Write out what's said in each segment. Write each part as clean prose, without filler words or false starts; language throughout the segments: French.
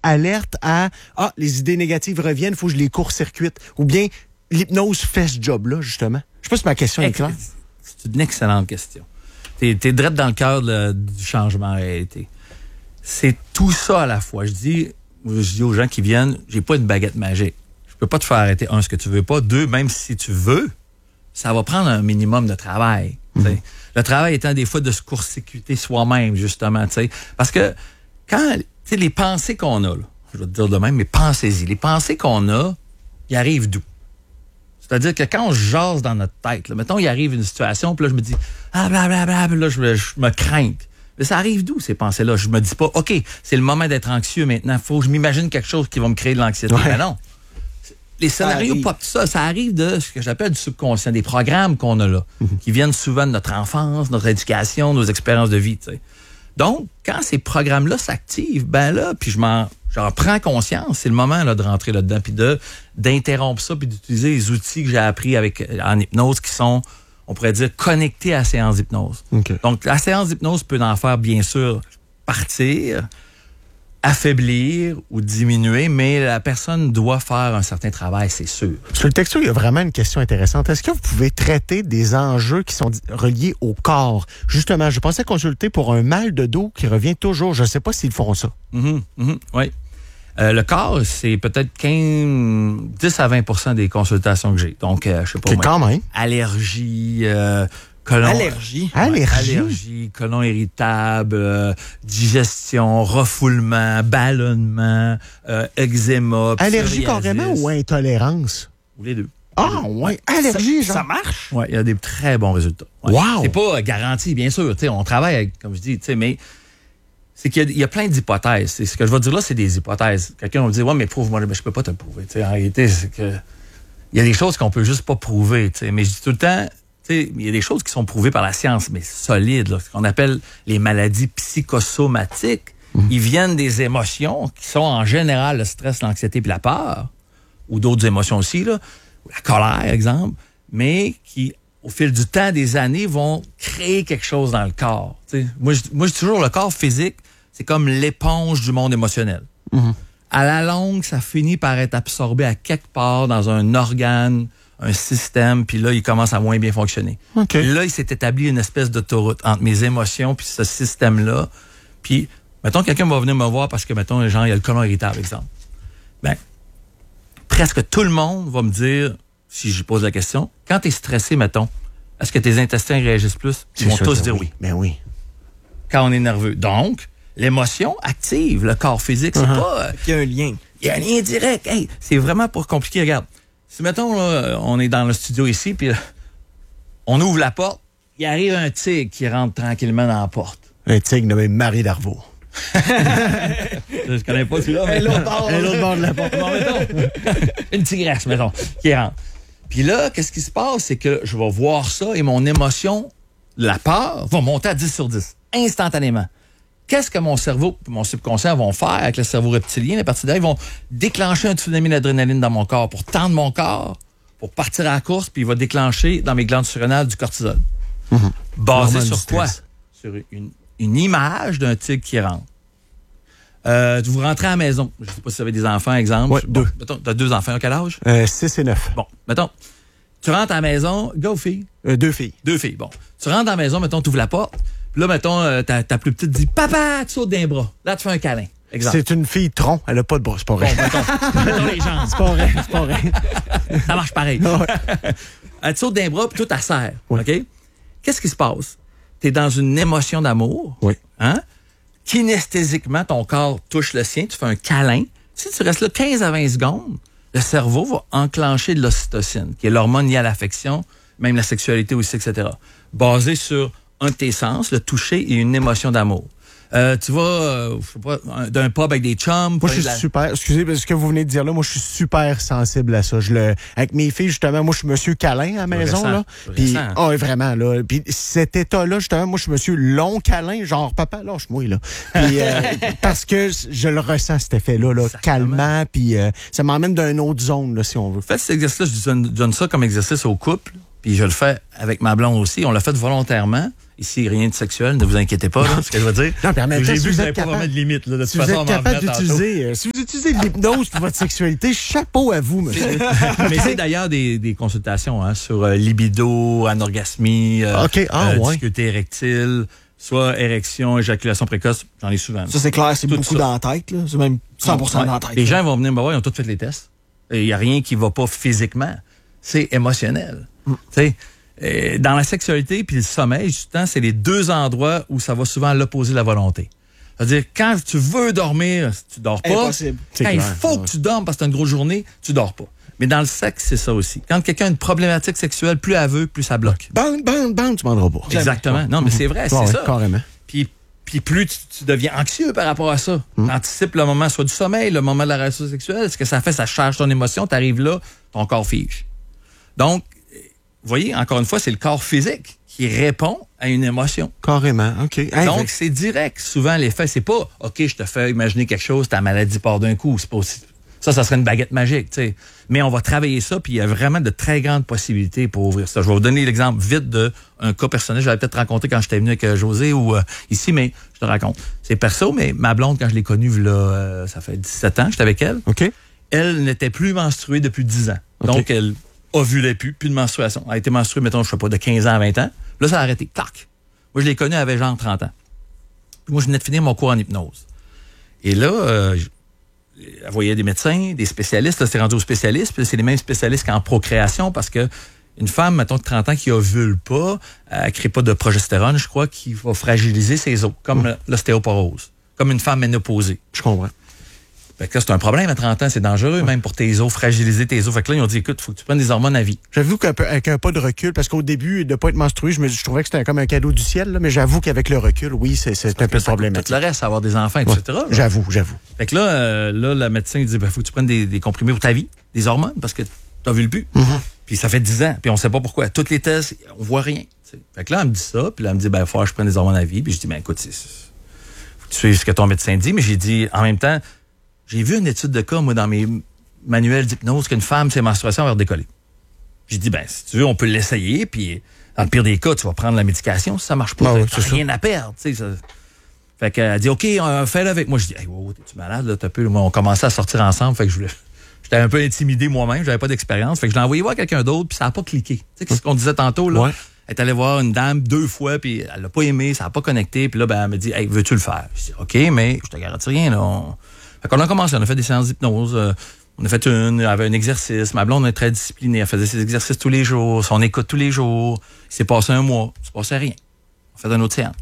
alerte à les idées négatives reviennent, il faut que je les court-circuite. Ou bien l'hypnose fait ce job-là, justement. Je sais pas si ma question est claire. C'est une excellente question. T'es direct dans le cœur du changement en réalité. C'est tout ça à la fois. Je dis aux gens qui viennent, j'ai pas une baguette magique. Je peux pas te faire arrêter, un, ce que tu veux pas. Deux, même si tu veux, ça va prendre un minimum de travail. Le travail étant des fois de se court-circuiter soi-même, justement. T'sais. Parce que quand les pensées qu'on a, là, je vais te dire de même, mais pensez-y. Les pensées qu'on a, ils arrivent d'où? C'est-à-dire que quand on jase dans notre tête, là, mettons, il arrive une situation, puis là, je me dis, blablabla, là, je me crains. Mais ça arrive d'où, ces pensées-là? Je me dis pas, OK, c'est le moment d'être anxieux maintenant, faut que je m'imagine quelque chose qui va me créer de l'anxiété. Mais non. Les scénarios pop, ça arrive de ce que j'appelle du subconscient, des programmes qu'on a là, qui viennent souvent de notre enfance, notre éducation, nos expériences de vie, tu sais. Donc, quand ces programmes-là s'activent, ben là, puis j'en prends conscience, c'est le moment là, de rentrer là-dedans, puis d'interrompre ça, puis d'utiliser les outils que j'ai appris en hypnose qui sont, on pourrait dire, connectés à la séance d'hypnose. Okay. Donc, la séance d'hypnose peut en faire, bien sûr, partir, affaiblir ou diminuer, mais la personne doit faire un certain travail, c'est sûr. Sur le texto, il y a vraiment une question intéressante. Est-ce que vous pouvez traiter des enjeux qui sont reliés au corps? Justement, je pensais consulter pour un mal de dos qui revient toujours. Je ne sais pas s'ils font ça. Oui. Le corps, c'est peut-être 10 à 20 des consultations que j'ai. Donc, je sais pas. C'est quand même. Allergie, Allergie, colon irritable, digestion, refoulement, ballonnement, eczéma, allergie carrément ou intolérance? Ou les deux. Ah, ouais. Allergie, ça marche? Oui, il y a des très bons résultats. Ouais. Wow! C'est pas garanti, bien sûr. On travaille avec, comme je dis, mais c'est qu'il y a plein d'hypothèses. Ce que je vais dire là, c'est des hypothèses. Quelqu'un va me dire, ouais, mais prouve-moi, mais je peux pas te le prouver. En réalité, c'est que il y a des choses qu'on peut juste pas prouver. Mais je dis tout le temps, il y a des choses qui sont prouvées par la science, mais solides, là, ce qu'on appelle les maladies psychosomatiques. Ils viennent des émotions qui sont en général le stress, l'anxiété puis la peur, ou d'autres émotions aussi, là, ou la colère, exemple, mais qui, au fil du temps, des années, vont créer quelque chose dans le corps. Moi, je dis toujours, le corps physique, c'est comme l'éponge du monde émotionnel. À la longue, ça finit par être absorbé à quelque part dans un organe, un système, puis là, il commence à moins bien fonctionner. Okay. Là, il s'est établi une espèce d'autoroute entre mes émotions puis ce système-là. Puis, mettons, quelqu'un va venir me voir parce que, mettons, genre, il y a le colon irritable, exemple. Ben, presque tout le monde va me dire, si je pose la question, quand tu es stressé, mettons, est-ce que tes intestins réagissent plus? Ils vont tous dire oui. Ben oui. Quand on est nerveux. Donc, l'émotion active le corps physique. C'est pas... Il y a un lien. Il y a un lien direct. Hey, c'est vraiment pas compliqué. Regarde. Si, mettons, là, on est dans le studio ici, puis on ouvre la porte, il arrive un tigre qui rentre tranquillement dans la porte. Un tigre nommé Marie Darvaux. Je connais pas celui-là. Mais l'autre bord de la porte. Bon, mettons, une tigresse, mettons, qui rentre. Puis là, qu'est-ce qui se passe? C'est que je vais voir ça et mon émotion, la peur, va monter à 10 sur 10, instantanément. Qu'est-ce que mon cerveau et mon subconscient vont faire avec le cerveau reptilien? Les parties derrière, ils vont déclencher un tsunami d'adrénaline dans mon corps pour tendre mon corps, pour partir à la course, puis il va déclencher dans mes glandes surrénales du cortisol. Basé sur quoi? Sur une image d'un tigre qui rentre. Vous rentrez à la maison. Je ne sais pas si vous avez des enfants, exemple. Oui, deux. Mettons, tu as 2 enfants, à quel âge? 6 et 9. Bon, mettons, tu rentres à la maison, go filles. 2 filles. 2 filles, bon. Tu rentres à la maison, mettons, tu ouvres la porte. Puis là, mettons, ta plus petite dit « Papa! » Tu sautes d'un bras. Là, tu fais un câlin. Exemple. C'est une fille tronc. Elle a pas de bras. C'est pas vrai. Bon, mettons les jambes. C'est pas vrai. Ça marche pareil. Elle te saute d'un bras, puis tout, elle serre. Oui. OK? Qu'est-ce qui se passe? Tu es dans une émotion d'amour. Oui. Hein? Kinesthésiquement, ton corps touche le sien. Tu fais un câlin. Si tu restes là 15 à 20 secondes, le cerveau va enclencher de l'ocytocine, qui est l'hormone liée à l'affection, même la sexualité aussi, etc. Basée sur un de tes sens, le toucher et une émotion d'amour. Tu vas, je sais pas, d'un pub avec des chums. Moi, je suis super. Excusez, ce que vous venez de dire là, moi, je suis super sensible à ça. Avec mes filles, justement, moi, je suis monsieur câlin à la maison, là. Puis, vraiment, là. Puis, cet état-là, justement, moi, je suis monsieur long câlin, genre, papa, lâche-moi, là. Puis, parce que je le ressens, cet effet-là, là, calmant, puis ça m'emmène d'une autre zone, là, si on veut. En fait, cet exercice-là, je donne ça comme exercice au couple, puis je le fais avec ma blonde aussi. On l'a fait volontairement. Ici, rien de sexuel, ne vous inquiétez pas, là, ce que je veux dire. Non, mais j'ai vu que vous n'avez pas vraiment de limite. Là, de si vous êtes capable d'utiliser, si vous utilisez l'hypnose pour votre sexualité, chapeau à vous, monsieur. Mais c'est d'ailleurs des consultations sur libido, anorgasmie, difficulté érectile, soit érection, éjaculation précoce, j'en ai souvent. Ça, c'est clair, c'est beaucoup dans la tête. Là. C'est même 100% dans la tête. Les gens vont venir me voir, ils ont tous fait les tests. Il n'y a rien qui ne va pas physiquement. C'est émotionnel. Tu sais, dans la sexualité puis le sommeil, justement, c'est les deux endroits où ça va souvent à l'opposé de la volonté. C'est-à-dire, quand tu veux dormir, tu dors pas. Impossible. Quand il faut que tu dormes parce que tu as une grosse journée, tu dors pas. Mais dans le sexe, c'est ça aussi. Quand quelqu'un a une problématique sexuelle, plus elle veut, plus ça bloque. Bang, tu m'en pas. Exactement. Non, mais c'est vrai, c'est ça. Carrément. Puis plus tu deviens anxieux par rapport à ça. Tu anticipes le moment soit du sommeil, le moment de la relation sexuelle. Ce que ça fait, ça charge ton émotion. Tu arrives là, ton corps fige. Donc, vous voyez, encore une fois, c'est le corps physique qui répond à une émotion. Carrément, OK. Hey, donc, c'est direct. Souvent, l'effet, c'est pas « OK, je te fais imaginer quelque chose, ta maladie part d'un coup. » C'est pas aussi... Ça serait une baguette magique, tu sais. Mais on va travailler ça, puis il y a vraiment de très grandes possibilités pour ouvrir ça. Je vais vous donner l'exemple vite d'un cas personnel. Je l'avais peut-être rencontré quand j'étais venu avec José ou ici, mais je te raconte. C'est perso, mais ma blonde, quand je l'ai connue, là, ça fait 17 ans, j'étais avec elle. OK. Elle n'était plus menstruée depuis 10 ans. Okay. Donc, elle ovulait plus de menstruation. Elle a été menstruée, mettons, je sais pas, de 15 ans à 20 ans. Là, ça a arrêté. Clac! Moi, je l'ai connue, elle avait genre 30 ans. Puis moi, je venais de finir mon cours en hypnose. Et là, elle voyait des médecins, des spécialistes. Là, c'est rendu aux spécialistes. Puis c'est les mêmes spécialistes qu'en procréation parce que une femme, mettons, de 30 ans qui ovule pas, elle ne crée pas de progestérone, je crois, qui va fragiliser ses os, comme l'ostéoporose, comme une femme ménopausée. Je comprends. Fait que là, c'est un problème à 30 ans, c'est dangereux même pour tes os, fragiliser tes os. Fait que là, ils ont dit, écoute, il faut que tu prennes des hormones à vie. J'avoue qu'avec un pas de recul, parce qu'au début, de ne pas être menstrué, je trouvais que c'était comme un cadeau du ciel, là, mais j'avoue qu'avec le recul, oui, c'est un peu problématique. Tout le reste, avoir des enfants, etc. Ouais, j'avoue. Fait que là, la médecin dit, il faut que tu prennes des comprimés pour ta vie, des hormones, parce que tu n'as vu le but. Puis ça fait 10 ans, puis on ne sait pas pourquoi. Toutes les tests, on voit rien. T'sais. Fait que là, elle me dit ça, puis là, elle me dit, il faut que je prenne des hormones à vie. Puis je dis, écoute, faut que tu suives ce que ton médecin dit, mais j'ai dit, en même temps, j'ai vu une étude de cas, moi, dans mes manuels d'hypnose, qu'une femme, ses menstruations, va redécoller. J'ai dit, si tu veux, on peut l'essayer, puis dans le pire des cas, tu vas prendre la médication. Si ça marche pas, t'as rien à perdre. Ça. Fait qu'elle dit, OK, fais-le avec moi. Je dis, hey, wow, t'es-tu malade, là, t'as peu. Moi, on commençait à sortir ensemble, fait que j'étais un peu intimidé moi-même, j'avais pas d'expérience. Fait que je l'ai envoyé voir quelqu'un d'autre, puis ça a pas cliqué. Tu sais, ce qu'on disait tantôt, là. Ouais. Elle est allée voir une dame 2 fois, puis elle l'a pas aimé, ça a pas connecté, puis là, elle me dit, hey, veux-tu le faire? Je dis, OK, mais je te garantis rien, là. Fait qu'on a commencé, on a fait des séances d'hypnose, on a fait il y avait un exercice. Ma blonde est très disciplinée, elle faisait ses exercices tous les jours, son écoute tous les jours. Il s'est passé 1 mois, il s'est passé rien. On fait une autre séance.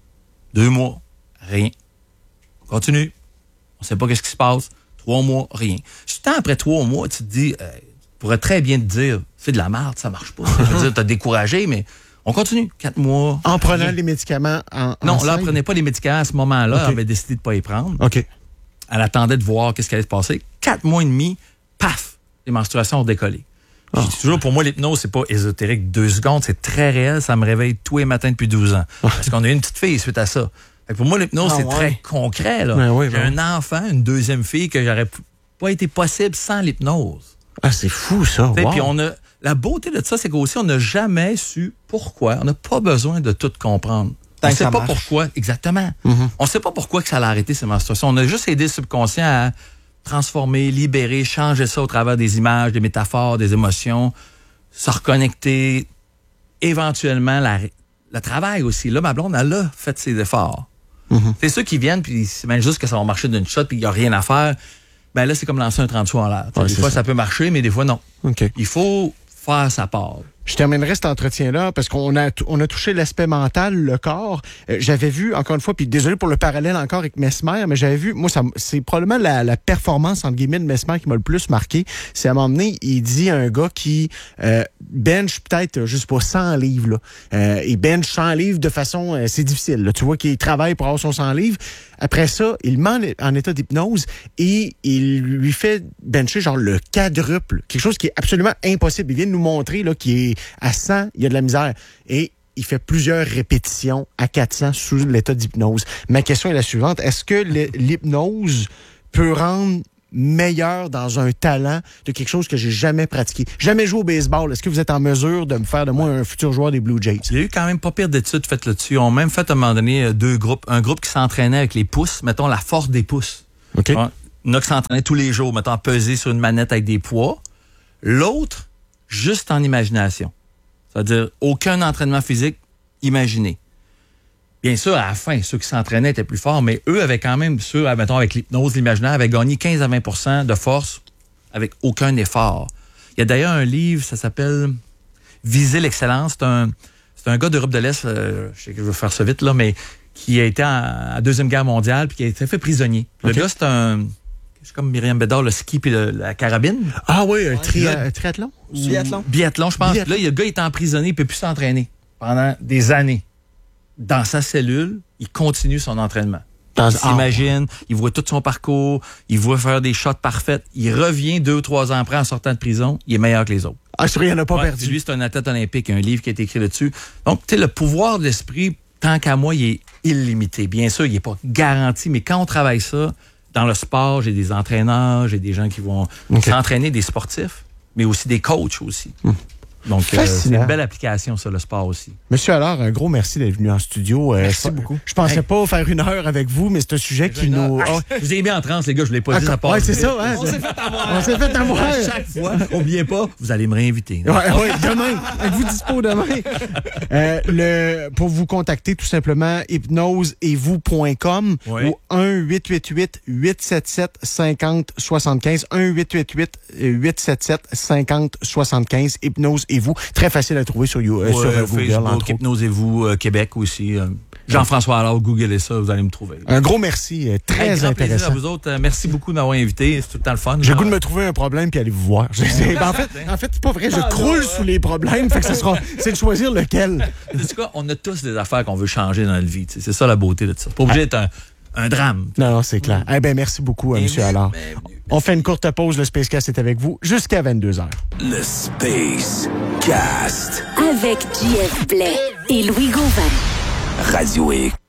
2 mois, rien. On continue, on sait pas qu'est-ce qui se passe. 3 mois, rien. Juste après 3 mois, tu te dis, tu pourrais très bien te dire, c'est de la merde, ça marche pas. Je veux dire, t'as découragé, mais on continue. 4 mois. En prenant les médicaments Non, là, elle prenait pas les médicaments à ce moment-là. Okay. Elle avait décidé de pas y prendre. OK. Elle attendait de voir qu'est-ce qui allait se passer. 4 mois et demi, paf, les menstruations ont décollé. Je dis toujours, pour moi, l'hypnose, c'est pas ésotérique 2 secondes, c'est très réel. Ça me réveille tous les matins depuis 12 ans. Parce qu'on a eu une petite fille suite à ça. Fait que pour moi, l'hypnose, c'est très concret. Là. J'ai un enfant, une 2e fille que j'aurais pas été possible sans l'hypnose. Ah, c'est fou, ça. Wow. Puis la beauté de ça, c'est qu'aussi, on n'a jamais su pourquoi. On n'a pas besoin de tout comprendre. On ne sait pas pourquoi, exactement. On ne sait pas pourquoi que ça a arrêté ces menstruations. On a juste aidé le subconscient à transformer, libérer, changer ça au travers des images, des métaphores, des émotions, se reconnecter. Éventuellement, le travail aussi. Là, ma blonde, elle a fait ses efforts. C'est ceux qui viennent, puis c'est même juste que ça va marcher d'une shot, puis il n'y a rien à faire. Ben là, c'est comme lancer un 30 sous en l'air. Des fois, ça peut marcher, mais des fois, non. Okay. Il faut faire sa part. Je terminerai cet entretien-là parce qu'on a touché l'aspect mental, le corps. J'avais vu, encore une fois, puis désolé pour le parallèle encore avec Mesmer, mais j'avais vu, moi, c'est probablement la performance, entre guillemets, de Mesmer qui m'a le plus marqué. C'est à un moment donné, il dit à un gars qui bench peut-être, je sais pas, 100 livres. Là. Il bench 100 livres de façon, c'est difficile. Là. Tu vois qu'il travaille pour avoir son 100 livres. Après ça, il le met en état d'hypnose et il lui fait bencher genre le quadruple. Quelque chose qui est absolument impossible. Il vient de nous montrer là, qu'il est à 100, il y a de la misère. Et il fait plusieurs répétitions à 400 sous l'état d'hypnose. Ma question est la suivante. Est-ce que l'hypnose peut rendre meilleur dans un talent de quelque chose que j'ai jamais pratiqué. Jamais joué au baseball. Est-ce que vous êtes en mesure de me faire de moi un futur joueur des Blue Jays? Il y a eu quand même pas pire d'études faites là-dessus. Ils ont même fait à un moment donné deux groupes. Un groupe qui s'entraînait avec les pouces, mettons la force des pouces. OK. Il y en a qui s'entraînaient tous les jours, mettons peser sur une manette avec des poids. L'autre, juste en imagination. C'est-à-dire aucun entraînement physique imaginé. Bien sûr, à la fin, ceux qui s'entraînaient étaient plus forts, mais eux avaient quand même, mettons, avec l'hypnose, l'imaginaire, avaient gagné 15 à 20% de force avec aucun effort. Il y a d'ailleurs un livre, ça s'appelle Viser l'excellence. C'est un gars d'Europe de l'Est, je sais que je vais faire ça vite, là, mais qui a été à la Deuxième Guerre mondiale puis qui a été fait prisonnier. Okay. Le gars, c'est comme Myriam Bédard, le ski puis la carabine. Ah oui, un triathlon? Biathlon, je pense. Là, le gars, il est emprisonné, il ne peut plus s'entraîner pendant des années. Dans sa cellule, il continue son entraînement. Il s'imagine, il voit tout son parcours, il voit faire des shots parfaits. Il revient 2 ou 3 ans après en sortant de prison, il est meilleur que les autres. Ah, je il n'en a pas perdu. Lui, c'est un athlète olympique, un livre qui a été écrit là-dessus. Donc, tu sais, le pouvoir de l'esprit, tant qu'à moi, il est illimité. Bien sûr, il n'est pas garanti, mais quand on travaille ça, dans le sport, j'ai des entraîneurs, j'ai des gens qui vont s'entraîner, des sportifs, mais aussi des coachs aussi. Donc, c'est une belle application, ça, le sport aussi. Monsieur Allard, un gros merci d'être venu en studio. Merci beaucoup. Je pensais pas faire 1 heure avec vous, mais c'est un sujet qui nous... Je vous ai mis en transe, les gars, je ne l'ai pas dit, ça part. Oui, c'est ça. Hein, on s'est fait avoir. On s'est fait avoir. Chaque fois, n'oubliez pas, vous allez me réinviter. Oui, demain. Êtes-vous dispo demain? Pour vous contacter, tout simplement, hypnoseetvous.com ou 1-888-877-5075. 1-888-877-5075. Hypnose et vous. Très facile à trouver sur Google. Facebook, Hypnose et vous, Québec aussi. Jean-François Allard, googlez ça, vous allez me trouver. Un gros merci, très intéressant. Plaisir à vous autres. Merci beaucoup de m'avoir invité. C'est tout le temps le fun. J'ai le goût de me trouver un problème puis aller vous voir. En fait, c'est pas vrai. Je croule sous les problèmes. Fait que c'est de choisir lequel. C'est quoi? On a tous des affaires qu'on veut changer dans notre vie. T'sais. C'est ça la beauté de ça. Pas obligé d'être un drame. Non, c'est clair. Eh bien, merci beaucoup, M. Allard. On fait une courte pause. Le Spacecast est avec vous jusqu'à 22h. Le Spacecast. Avec JF Blais et Louis Gauvin. Radio X.